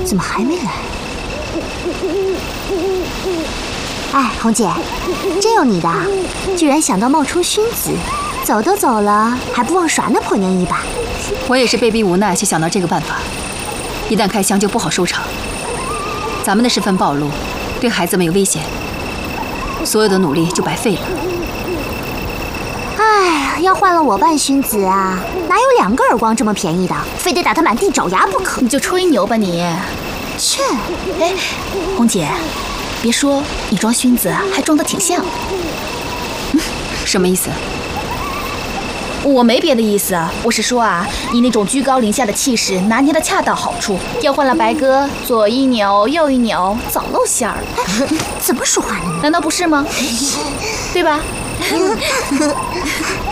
怎么还没来？哎，红姐，真有你的，居然想到冒充勋子，走都走了，还不忘耍那婆娘一把。 我也是被逼无奈才想到这个办法，一旦开枪就不好收场。咱们的身份暴露，对孩子们有危险，所有的努力就白费了。 哎，要换了我扮勋子啊，哪有2个耳光这么便宜的？非得打他满地找牙不可。 你就吹牛吧你！ 切， 哎，红姐，别说你装勋子还装得挺像。 什么意思？ 我没别的意思，我是说啊，你那种居高临下的气势拿捏的恰到好处。要换了白哥，左一扭右一扭，早露馅儿了。 怎么说话呢？ 难道不是吗？对吧？